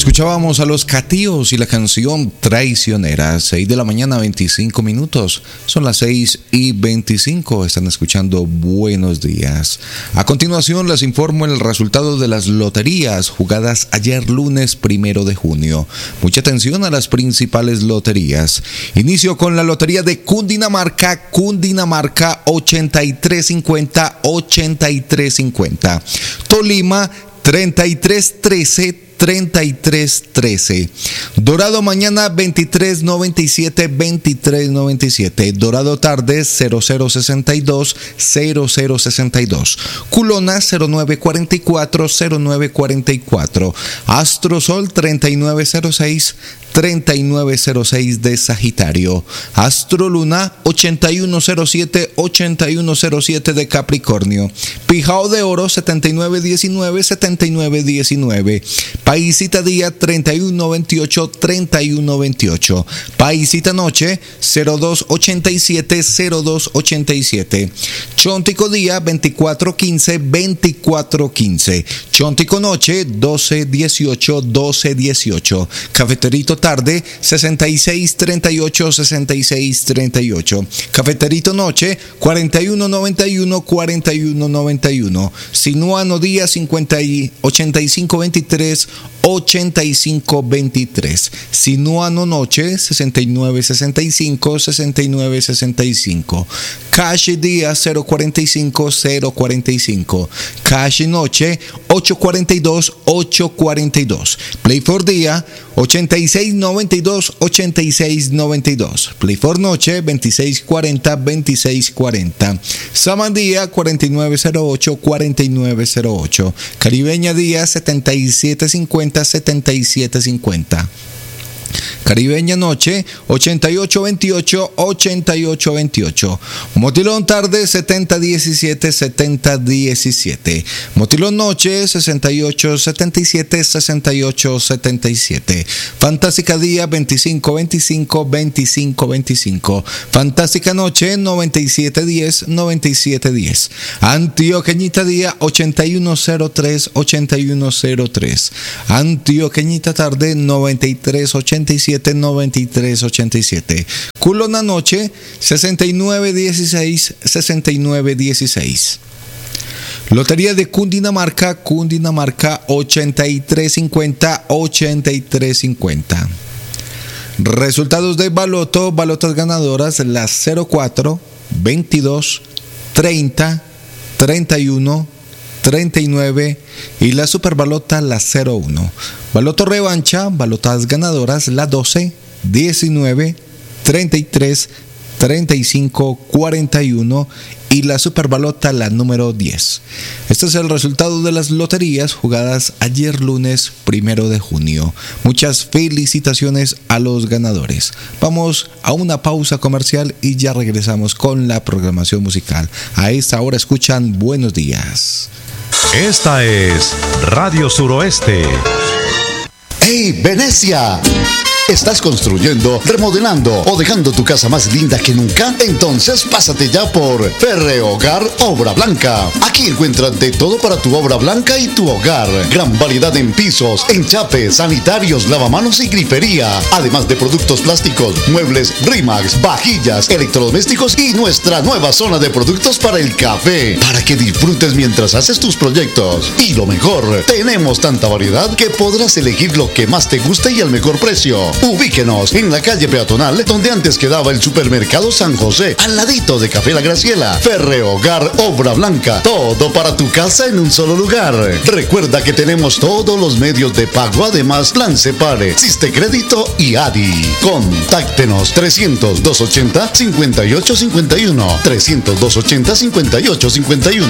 Escuchábamos a Los Catíos y la canción Traicionera. 6 de la mañana, 25 minutos. Son las 6:25. Están escuchando Buenos Días. A continuación les informo el resultado de las loterías jugadas ayer lunes 1 de junio. Mucha atención a las principales loterías. Inicio con la lotería de Cundinamarca. Cundinamarca 8350. Tolima 3313. Dorado mañana 2397. Dorado tarde 0062. Culona 0944. Astrosol 3906 de Sagitario. Astroluna 8107 de Capricornio. Pijao de Oro 7919. Paisita Día 3128. Paisita Noche 0287. Chontico Día 2415. Chontico Noche 1218. Cafeterito Tarde 6638. Cafeterito Noche 4191. Sinuano Día 8523. Sinuano Noche 6965. Cash Día 045. Cash Noche 842. Play for Día 8692. Play for Noche 2640. Samandía 4908. Caribeña Día 7750. Caribeña Noche 8828. Motilón Tarde 7017. Motilón Noche 6877. Fantástica Día 2525. Fantástica Noche 9710. Antioqueñita Día 8103. Antioqueñita Tarde 9387. Culona Noche 6916. Lotería de Cundinamarca 8350. Resultados de baloto, balotas ganadoras, las 04, 22, 30, 31, 39 y la superbalota la 01. Baloto revancha, balotas ganadoras la 12, 19, 33, 35, 41 y la superbalota la número 10. Este es el resultado de las loterías jugadas ayer lunes 1 de junio. Muchas felicitaciones a los ganadores. Vamos a una pausa comercial y ya regresamos con la programación musical. A esta hora escuchan Buenos Días. Esta es Radio Suroeste. ¡Hey, Venecia! ¿Estás construyendo, remodelando o dejando tu casa más linda que nunca? Entonces pásate ya por Ferrehogar Obra Blanca. Aquí encuentras de todo para tu obra blanca y tu hogar. Gran variedad en pisos, enchapes, sanitarios, lavamanos y grifería. Además de productos plásticos, muebles Rimax, vajillas, electrodomésticos y nuestra nueva zona de productos para el café. Para que disfrutes mientras haces tus proyectos. Y lo mejor, tenemos tanta variedad que podrás elegir lo que más te guste y al mejor precio. Ubíquenos en la calle peatonal donde antes quedaba el supermercado San José, al ladito de Café La Graciela. Ferrehogar Obra Blanca, todo para tu casa en un solo lugar. Recuerda que tenemos todos los medios de pago, además Plan Separe, Siste Crédito y ADI. Contáctenos 300-280-5851, 300-280-5851.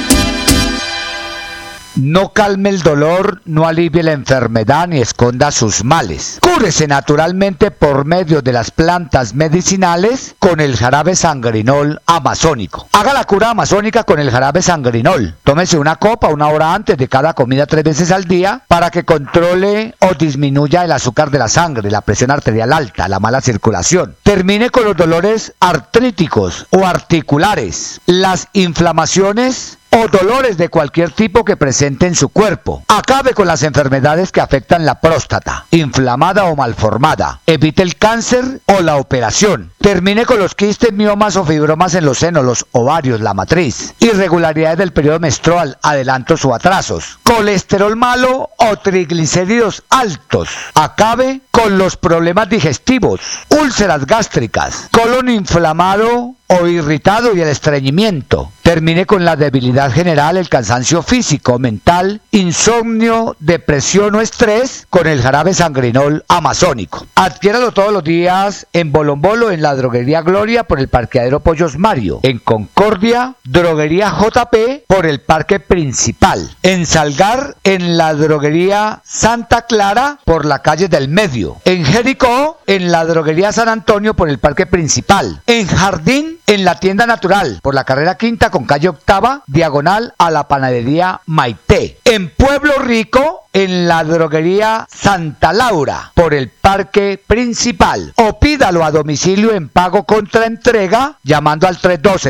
No calme el dolor, no alivie la enfermedad ni esconda sus males. Cúrese naturalmente por medio de las plantas medicinales con el jarabe sangrinol amazónico. Haga la cura amazónica con el jarabe sangrinol. Tómese una copa 1 hora antes de cada comida 3 veces al día para que controle o disminuya el azúcar de la sangre, la presión arterial alta, la mala circulación. Termine con los dolores artríticos o articulares, las inflamaciones o dolores de cualquier tipo que presente en su cuerpo. Acabe con las enfermedades que afectan la próstata, inflamada o malformada. Evite el cáncer o la operación. Termine con los quistes, miomas o fibromas en los senos, los ovarios, la matriz. Irregularidades del periodo menstrual, adelantos o atrasos. Colesterol malo o triglicéridos altos. Acabe con los problemas digestivos, úlceras gástricas, colon inflamado o irritado y el estreñimiento. Termine con la debilidad general, el cansancio físico, mental, insomnio, depresión o estrés con el jarabe sangrinol amazónico. Adquiéralo todos los días en Bolombolo, en la droguería Gloria por el parqueadero Pollos Mario, en Concordia, droguería JP por el parque principal, en Salgar, en la droguería Santa Clara por la calle del Medio, en Jericó, en la droguería San Antonio por el parque principal, en Jardín, en la tienda Natural por la carrera quinta con calle octava, diagonal a la panadería Maite, en Pueblo Rico, en la droguería Santa Laura por el parque principal, o pídalo a domicilio en pago contra entrega llamando al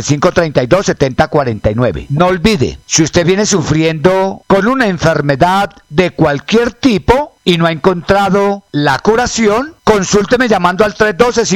312-532-7049. No olvide, si usted viene sufriendo con una enfermedad de cualquier tipo y no ha encontrado la curación, consúlteme llamando al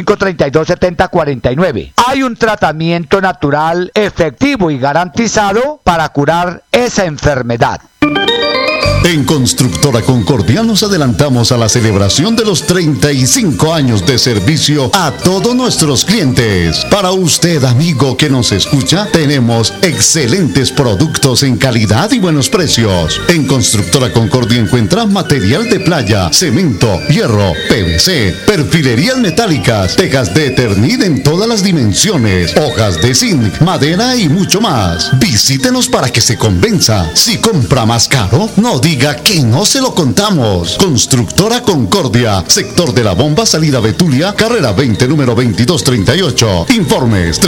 312-532-7049. Hay un tratamiento natural efectivo y garantizado para curar esa enfermedad. En Constructora Concordia nos adelantamos a la celebración de los 35 años de servicio a todos nuestros clientes. Para usted, amigo que nos escucha, tenemos excelentes productos en calidad y buenos precios. En Constructora Concordia encuentra material de playa, cemento, hierro, PVC, perfilerías metálicas, tejas de Eternit en todas las dimensiones, hojas de zinc, madera y mucho más. Visítenos para que se convenza. Si compra más caro, no diga que no se lo contamos. Constructora Concordia, sector de la Bomba, salida Betulia, carrera 20, número 2238. Informes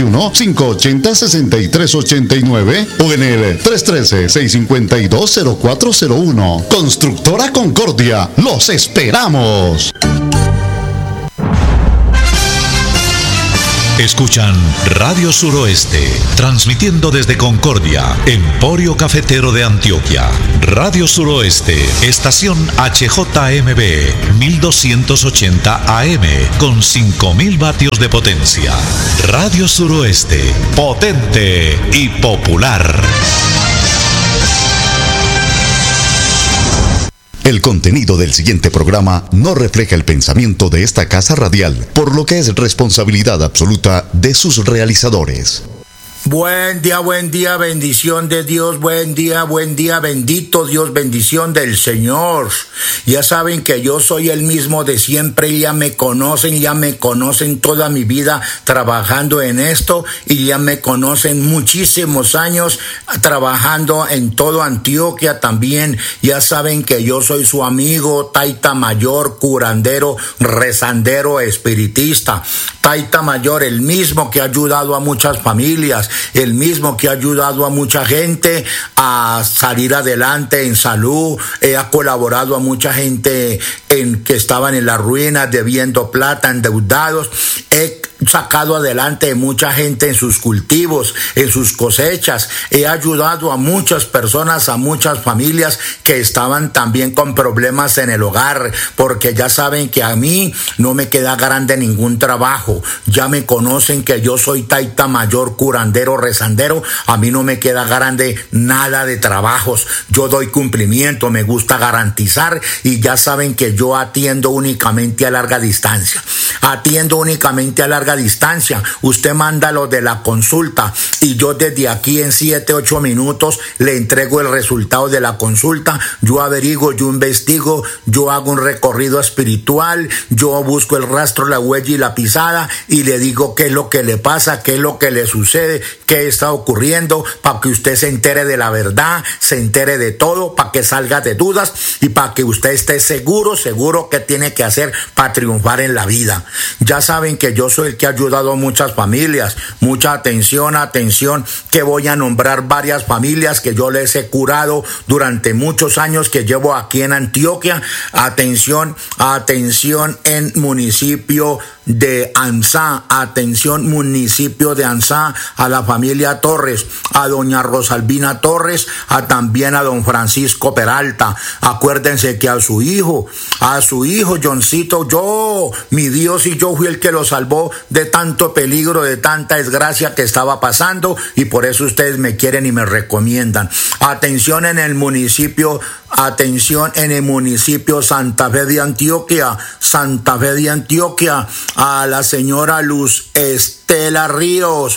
321-580-6389 o en el 313-652-0401. Constructora Concordia, los esperamos. Escuchan Radio Suroeste, transmitiendo desde Concordia, Emporio Cafetero de Antioquia. Radio Suroeste, estación HJMB, 1280 AM, con 5000 vatios de potencia. Radio Suroeste, potente y popular. El contenido del siguiente programa no refleja el pensamiento de esta casa radial, por lo que es responsabilidad absoluta de sus realizadores. Buen día, bendición de Dios, buen día, bendito Dios, bendición del Señor. Ya saben que yo soy el mismo de siempre, ya me conocen toda mi vida trabajando en esto y ya me conocen muchísimos años trabajando en todo Antioquia también. Ya saben que yo soy su amigo, Taita Mayor, curandero, rezandero, espiritista. Taita Mayor, el mismo que ha ayudado a muchas familias, el mismo que ha ayudado a mucha gente a salir adelante en salud, ha colaborado a mucha gente que estaban en la ruina, debiendo plata, endeudados. He sacado adelante a mucha gente en sus cultivos, en sus cosechas. He ayudado a muchas personas, a muchas familias que estaban también con problemas en el hogar, porque ya saben que a mí no me queda grande ningún trabajo. Ya me conocen que yo soy Taita Mayor, curandero, rezandero. A mí no me queda grande nada de trabajos. Yo doy cumplimiento, me gusta garantizar, y ya saben que yo atiendo únicamente a larga distancia. Usted manda lo de la consulta y yo desde aquí en 7-8 minutos le entrego el resultado de la consulta. Yo averiguo, yo investigo, yo hago un recorrido espiritual, yo busco el rastro, la huella y la pisada y le digo qué es lo que le pasa, qué es lo que le sucede, qué está ocurriendo, para que usted se entere de la verdad, se entere de todo, para que salga de dudas y para que usted esté seguro que tiene que hacer para triunfar en la vida. Ya saben que yo soy el que ha ayudado a muchas familias. Mucha atención, que voy a nombrar varias familias que yo les he curado durante muchos años que llevo aquí en Antioquia. Atención en municipio de Ansá, atención municipio de Ansá, a la familia Torres, a doña Rosalvina Torres, también a don Francisco Peralta. Acuérdense que a su hijo Johncito, mi Dios y yo fui el que lo salvó de tanto peligro, de tanta desgracia que estaba pasando, y por eso ustedes me quieren y me recomiendan. Atención en el municipio Santa Fe de Antioquia, a la señora Luz Estela Ríos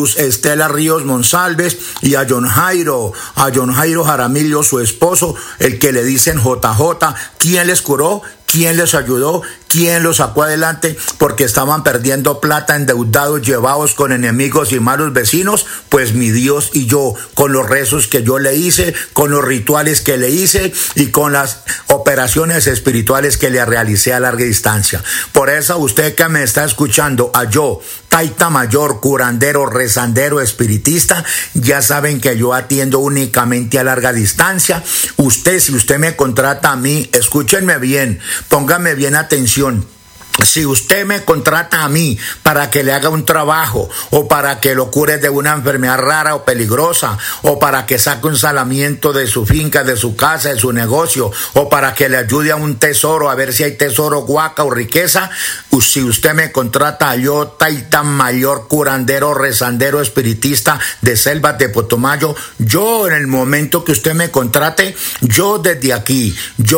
Monsalves, y a John Jairo Jaramillo, su esposo, el que le dicen JJ. ¿Quién les curó? ¿Quién les ayudó? ¿Quién los sacó adelante? Porque estaban perdiendo plata, endeudados, llevados con enemigos y malos vecinos. Pues mi Dios y yo, con los rezos que yo le hice, con los rituales que le hice y con las operaciones espirituales que le realicé a larga distancia. Por eso usted que me está escuchando, a yo, taita mayor, curandero, rezandero, espiritista, ya saben que yo atiendo únicamente a larga distancia. Si usted me contrata a mí, escúchenme bien, póngame bien atención. Si usted me contrata a mí para que le haga un trabajo, o para que lo cure de una enfermedad rara o peligrosa, o para que saque un salamiento de su finca, de su casa, de su negocio, o para que le ayude a un tesoro, a ver si hay tesoro, guaca o riqueza, si usted me contrata, yo, taita mayor, curandero, rezandero, espiritista de Selvas de Putumayo, yo en el momento que usted me contrate, yo desde aquí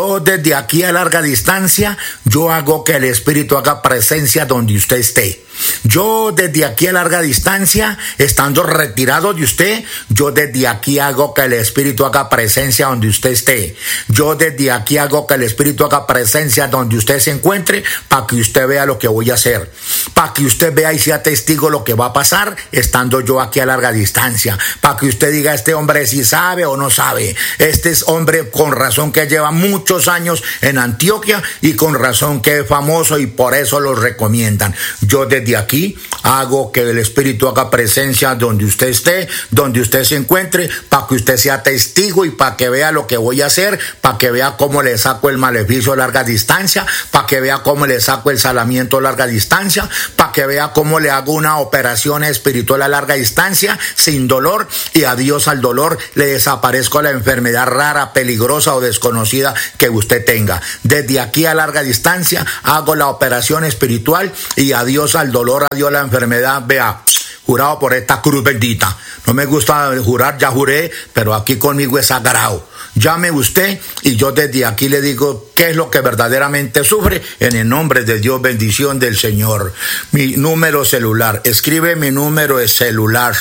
a larga distancia, yo hago que el espíritu haga presencia donde usted esté. Yo desde aquí a larga distancia, estando retirado de usted, yo desde aquí hago que el espíritu haga presencia donde usted esté. Yo desde aquí hago que el espíritu haga presencia donde usted se encuentre, para que usted vea lo que voy a hacer, para que usted vea y sea testigo lo que va a pasar estando yo aquí a larga distancia, para que usted diga, este hombre si sabe o no sabe, este es hombre con razón que lleva muchos años en Antioquia y con razón que es famoso y por eso lo recomiendan. Yo desde aquí hago que el espíritu haga presencia donde usted esté, donde usted se encuentre, para que usted sea testigo y para que vea lo que voy a hacer, para que vea cómo le saco el maleficio a larga distancia, para que vea cómo le saco el salamiento a larga distancia, para que vea cómo le hago una operación espiritual a larga distancia sin dolor, y adiós al dolor, le desaparezco la enfermedad rara, peligrosa o desconocida que usted tenga. Desde aquí a larga distancia hago la operación espiritual y adiós al dolor, adiós a la enfermedad. Vea, jurado por esta cruz bendita. No me gusta jurar, ya juré, pero aquí conmigo es sagrado. Llame usted y yo desde aquí le digo qué es lo que verdaderamente sufre, en el nombre de Dios, bendición del Señor. Mi número celular, escribe mi número de celular,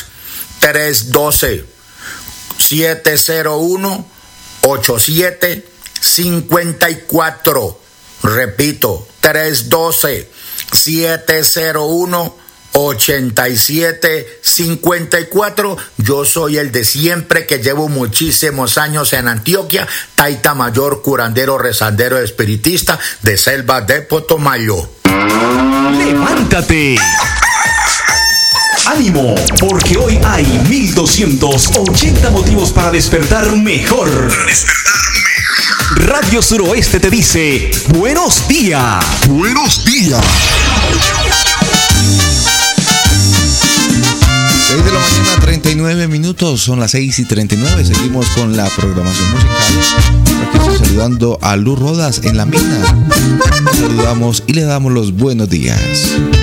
312-701-8754. Repito, 312-701-8754. Yo soy el de siempre, que llevo muchísimos años en Antioquia, taita mayor, curandero, rezandero, espiritista de Selvas de Putumayo. ¡Levántate! ¡Ánimo! Porque hoy hay 1280 motivos para despertar mejor. Radio Suroeste te dice buenos días. Buenos días. 6 de la mañana, 39 minutos, son las 6:39. Seguimos con la programación musical. Aquí estoy saludando a Luz Rodas en la mina. Saludamos y le damos los buenos días.